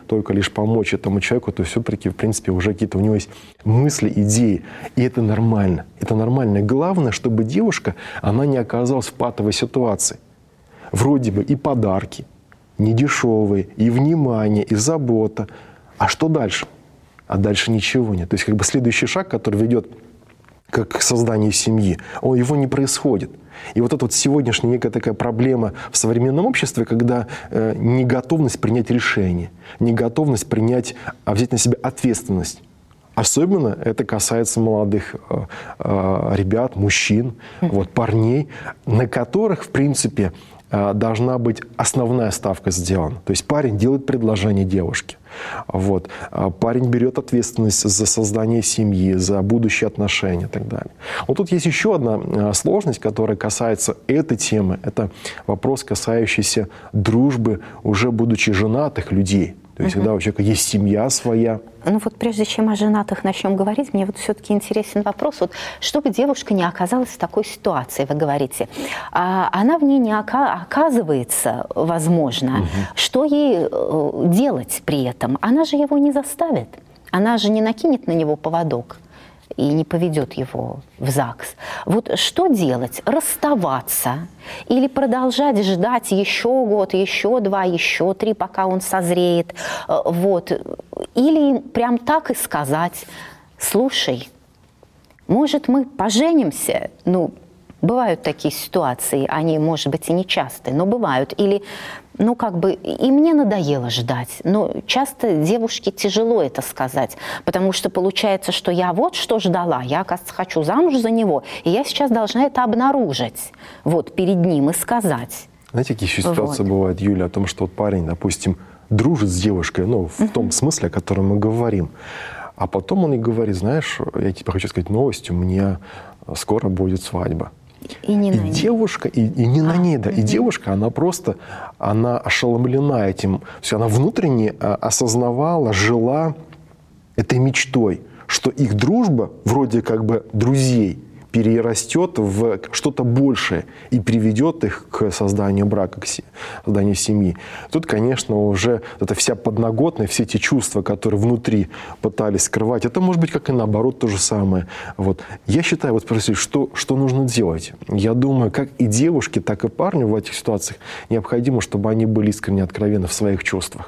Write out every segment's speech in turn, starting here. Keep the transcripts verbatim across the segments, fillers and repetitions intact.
только лишь помочь этому человеку, то все-таки, в принципе, уже какие-то у него есть мысли, идеи. И это нормально. Это нормально. Главное, чтобы девушка, она не оказалась в патовой ситуации. Вроде бы и подарки, недешевые, и внимание, и забота. А что дальше? А дальше ничего нет. То есть как бы следующий шаг, который ведет к созданию семьи, он, его не происходит. И вот эта вот сегодняшняя некая такая проблема в современном обществе, когда э, неготовность принять решение, неготовность принять, а взять на себя ответственность. Особенно это касается молодых э, э, ребят, мужчин, вот, парней, на которых, в принципе, э, должна быть основная ставка сделана. То есть парень делает предложение девушке. Вот. Парень берет ответственность за создание семьи, за будущие отношения и так далее. Вот тут есть еще одна сложность, которая касается этой темы. Это вопрос, касающийся дружбы, уже будучи женатых людей. То есть, угу. когда у человека есть семья своя. Ну вот прежде чем о женатых начнем говорить, мне вот все-таки интересен вопрос. Вот, чтобы девушка не оказалась в такой ситуации, вы говорите, а она в ней не ока- оказывается, возможно, угу. что ей э, делать при этом? Она же его не заставит. Она же не накинет на него поводок и не поведет его в ЗАГС. Вот что делать? Расставаться или продолжать ждать еще год, еще два, еще три, пока он созреет? Вот. Или прям так и сказать: слушай, может, мы поженимся? Ну, бывают такие ситуации, они, может быть, и не частые, но бывают. Или, ну, как бы, и мне надоело ждать. Но часто девушке тяжело это сказать, потому что получается, что я вот что ждала, я, оказывается, хочу замуж за него, и я сейчас должна это обнаружить, вот, перед ним и сказать. Знаете, какие еще ситуации вот. бывают, Юля, о том, что вот парень, допустим, дружит с девушкой, ну, в uh-huh. том смысле, о котором мы говорим, а потом он и говорит: знаешь, я тебе хочу сказать новость, у меня скоро будет свадьба. И не и на ней. девушка, и, и не а, на ней, да. Угу. И девушка, она просто, она ошеломлена этим. Все, она внутренне осознавала, жила этой мечтой, что их дружба, вроде как бы друзей, перерастет в что-то большее и приведет их к созданию брака, к созданию семьи. Тут, конечно, уже эта вся подноготная, все эти чувства, которые внутри пытались скрывать, это может быть как и наоборот то же самое. Вот. Я считаю, вот спросили, что, что нужно делать? Я думаю, как и девушке, так и парню в этих ситуациях необходимо, чтобы они были искренне откровенны в своих чувствах.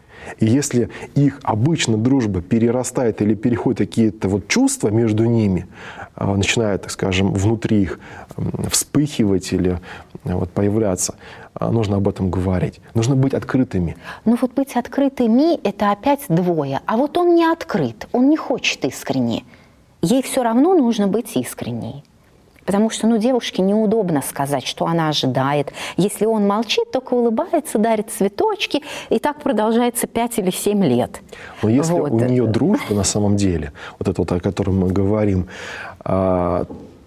И если их обычно дружба перерастает или переходит какие-то вот чувства между ними, начинает, так скажем, внутри их вспыхивать или вот появляться, нужно об этом говорить. Нужно быть открытыми. Ну вот быть открытыми – это опять двое. А вот он не открыт, он не хочет искренне. Ей все равно нужно быть искренней. Потому что, ну, девушке неудобно сказать, что она ожидает. Если он молчит, только улыбается, дарит цветочки, и так продолжается пять или семь лет. Но если вот. у нее дружба на самом деле, вот это вот, о котором мы говорим, то,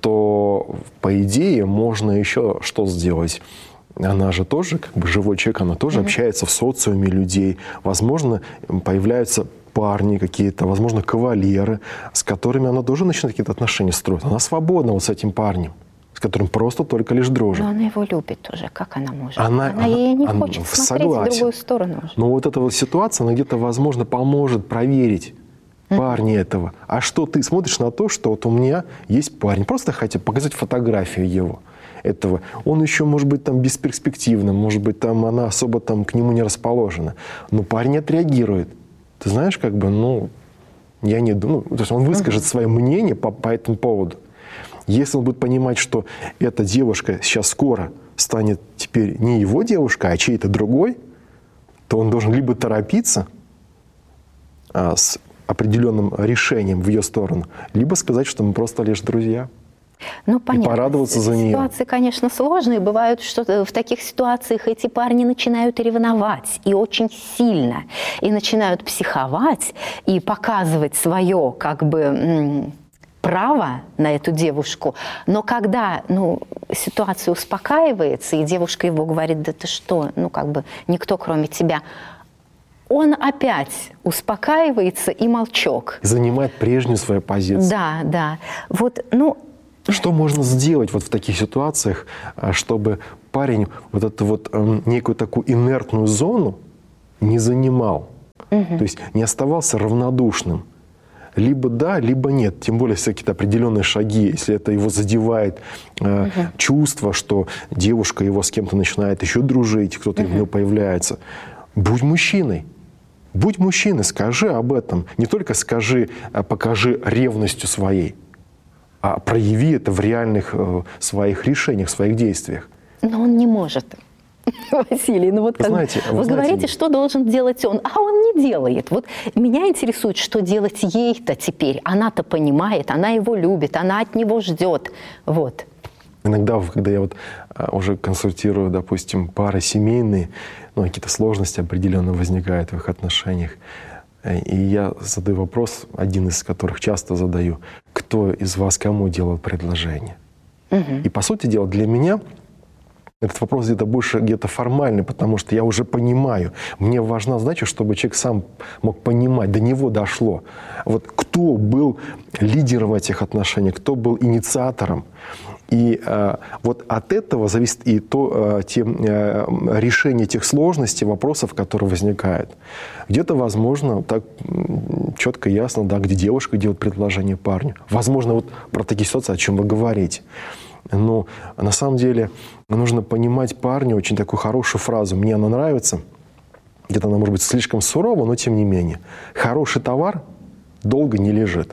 по идее, можно еще что сделать? Она же тоже, как бы живой человек, она тоже mm-hmm. общается в социуме людей. Возможно, появляются парни какие-то, возможно, кавалеры, с которыми она тоже начинает какие-то отношения строить. Она свободна вот с этим парнем, с которым просто только лишь дружит. Но она его любит тоже. Как она может? Она, она, она ей не она, хочет смотреть согласен. в другую сторону. Но вот эта вот ситуация, она где-то, возможно, поможет проверить mm-hmm. парня этого. А что ты смотришь на то, что вот у меня есть парень, просто хотя показать фотографию его, этого. Он еще, может быть, там бесперспективно, может быть, там она особо там к нему не расположена. Но парень отреагирует. Ты знаешь, как бы, ну, я не думаю, то есть он выскажет uh-huh. свое мнение по, по этому поводу. Если он будет понимать, что эта девушка сейчас скоро станет теперь не его девушкой, а чьей-то другой, то он должен либо торопиться а, с определенным решением в ее сторону, либо сказать, что мы просто лишь друзья. Ну, понятно. И порадоваться за нее. Ситуации, конечно, сложные. Бывают, что в таких ситуациях эти парни начинают ревновать, и очень сильно. И начинают психовать, и показывать свое, как бы, право на эту девушку. Но когда, ну, ситуация успокаивается, и девушка его говорит: да ты что, ну, как бы, никто кроме тебя, он опять успокаивается и молчок. Занимает прежнюю свою позицию. Да, да. Вот, ну... Что можно сделать вот в таких ситуациях, чтобы парень вот эту вот э, некую такую инертную зону не занимал? Угу. То есть не оставался равнодушным. Либо да, либо нет. Тем более все какие-то определенные шаги, если это его задевает э, угу. чувство, что девушка его с кем-то начинает еще дружить, кто-то угу. в нее появляется. Будь мужчиной. Будь мужчиной, скажи об этом. Не только скажи, а покажи ревностью своей, а прояви это в реальных э, своих решениях, своих действиях. Но он не может. Василий, ну вот вы, знаете, вы, вы знаете, говорите, что должен делать он, а он не делает. Вот меня интересует, что делать ей-то теперь. Она-то понимает, она его любит, она от него ждет. Вот. Иногда, когда я вот уже консультирую, допустим, пары семейные, ну, какие-то сложности определенно возникают в их отношениях, и я задаю вопрос, один из которых часто задаю: кто из вас кому делал предложение? Угу. И, по сути дела, для меня этот вопрос где-то больше где-то формальный, потому что я уже понимаю. Мне важна задача, чтобы человек сам мог понимать, до него дошло. Вот кто был лидером этих отношений, кто был инициатором. И э, вот от этого зависит и то, э, те, э, решение тех сложностей, вопросов, которые возникают. Где-то, возможно, так четко, ясно, да, где девушка делает предложение парню. Возможно, вот про такие ситуации, о чем вы говорите. Но на самом деле нужно понимать парню очень такую хорошую фразу. Мне она нравится. Где-то она может быть слишком сурова, но тем не менее. Хороший товар долго не лежит.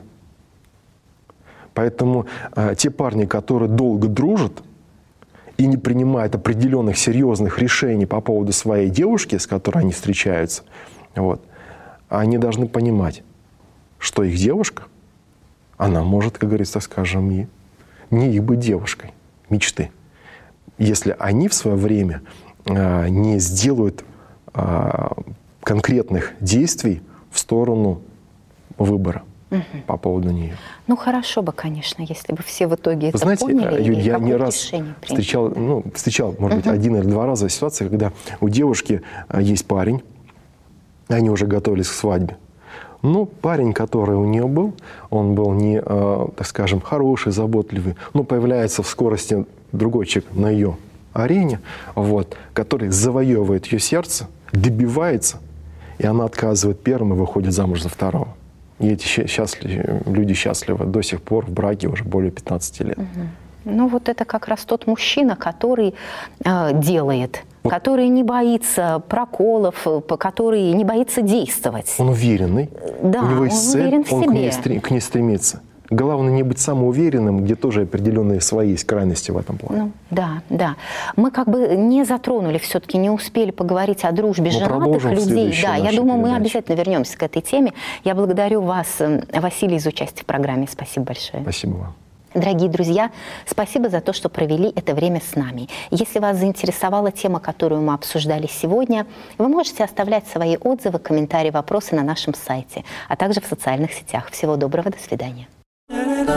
Поэтому э, те парни, которые долго дружат и не принимают определенных серьезных решений по поводу своей девушки, с которой они встречаются, вот, они должны понимать, что их девушка, она может, как говорится, скажем, и не их быть девушкой мечты. Если они в свое время э, не сделают э, конкретных действий в сторону выбора по поводу нее. Ну, хорошо бы, конечно, если бы все в итоге это знаете, поняли. Юль, и я не раз встречал, ну, встречал, может быть, uh-huh. один или два раза ситуации, когда у девушки есть парень, они уже готовились к свадьбе. Но парень, который у нее был, он был не, э, так скажем, хороший, заботливый, но появляется в скорости другой человек на ее арене, вот, который завоевывает ее сердце, добивается, и она отказывает первым и выходит замуж за второго. И эти счастливы, люди счастливы до сих пор в браке уже более пятнадцати лет. Угу. Ну вот это как раз тот мужчина, который э, делает, вот. Который не боится проколов, который не боится действовать. Он уверенный, да, у него есть цель, он, он к ней, стрем, к ней стремится. Главное не быть самоуверенным, где тоже определенные свои есть крайности в этом плане. Ну, да, да. Мы как бы не затронули, все-таки не успели поговорить о дружбе мы женатых людей. Да, я думаю, передачи. Мы обязательно вернемся к этой теме. Я благодарю вас, Василий, за участие в программе. Спасибо большое. Спасибо вам. Дорогие друзья, спасибо за то, что провели это время с нами. Если вас заинтересовала тема, которую мы обсуждали сегодня, вы можете оставлять свои отзывы, комментарии, вопросы на нашем сайте, а также в социальных сетях. Всего доброго, до свидания.